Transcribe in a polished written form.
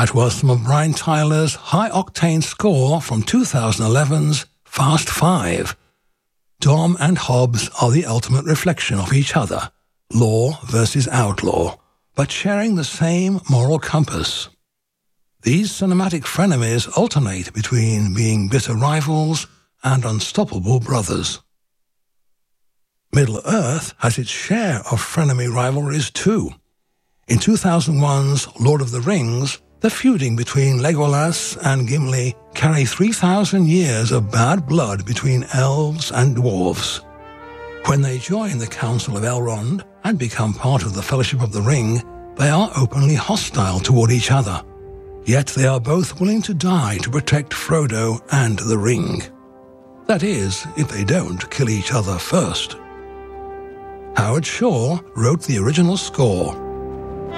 That was some of Brian Tyler's high-octane score from 2011's Fast Five. Dom and Hobbs are the ultimate reflection of each other, law versus outlaw, but sharing the same moral compass. These cinematic frenemies alternate between being bitter rivals and unstoppable brothers. Middle-earth has its share of frenemy rivalries too. In 2001's Lord of the Rings, the feuding between Legolas and Gimli carry 3,000 years of bad blood between elves and dwarves. When they join the Council of Elrond and become part of the Fellowship of the Ring, they are openly hostile toward each other. Yet they are both willing to die to protect Frodo and the Ring. That is, if they don't kill each other first. Howard Shore wrote the original score.